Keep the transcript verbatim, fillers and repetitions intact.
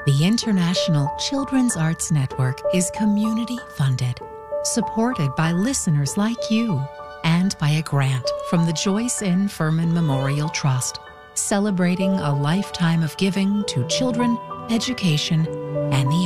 The International Children's Arts Network is community funded, supported by listeners like you, and by a grant from the Joyce N. Furman Memorial Trust, celebrating a lifetime of giving to children, education, and the